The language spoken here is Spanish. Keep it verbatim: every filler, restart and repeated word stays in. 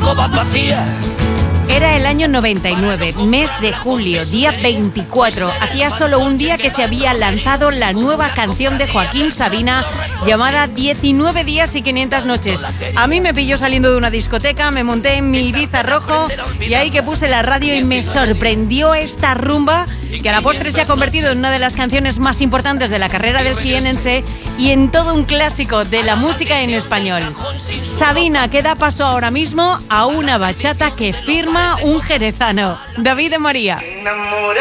alcobas vacías. Era el año noventa y nueve, mes de julio, día veinticuatro. Hacía solo un día que se había lanzado la nueva canción de Joaquín Sabina llamada diecinueve días y quinientas noches. A mí me pilló saliendo de una discoteca, me monté en mi Ibiza rojo y ahí que puse la radio y me sorprendió esta rumba que a la postre se ha convertido en una de las canciones más importantes de la carrera del jienense y en todo un clásico de la música en español. Sabina, que da paso ahora mismo a una bachata que firma un jerezano, David de María.